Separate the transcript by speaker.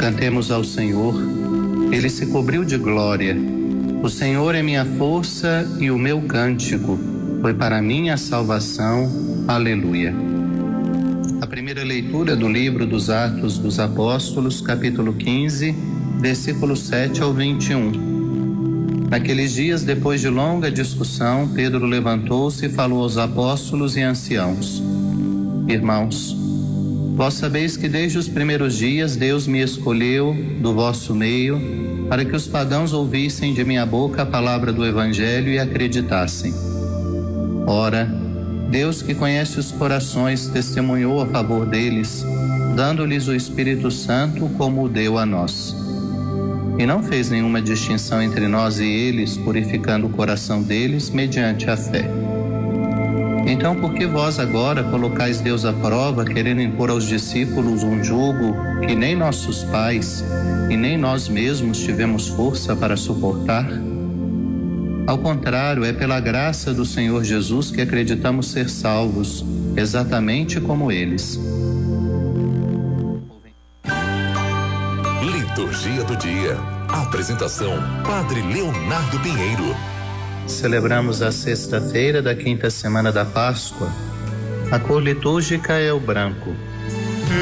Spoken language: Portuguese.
Speaker 1: Cantemos ao Senhor, Ele se cobriu de glória. O Senhor é minha força e o meu cântico, foi para mim a salvação. Aleluia. A primeira leitura do livro dos Atos dos Apóstolos, capítulo 15, versículos 7 ao 21. Naqueles dias, depois de longa discussão, Pedro levantou-se e falou aos apóstolos e anciãos: Irmãos, vós sabeis que desde os primeiros dias Deus me escolheu do vosso meio para que os pagãos ouvissem de minha boca a palavra do Evangelho e acreditassem. Ora, Deus que conhece os corações testemunhou a favor deles, dando-lhes o Espírito Santo como o deu a nós. E não fez nenhuma distinção entre nós e eles, purificando o coração deles mediante a fé. Então, por que vós agora colocais Deus à prova, querendo impor aos discípulos um jugo que nem nossos pais e nem nós mesmos tivemos força para suportar? Ao contrário, é pela graça do Senhor Jesus que acreditamos ser salvos, exatamente como eles.
Speaker 2: Liturgia do dia. Apresentação: Padre Leonardo Pinheiro.
Speaker 1: Celebramos a sexta-feira da quinta semana da Páscoa. A cor litúrgica é o branco.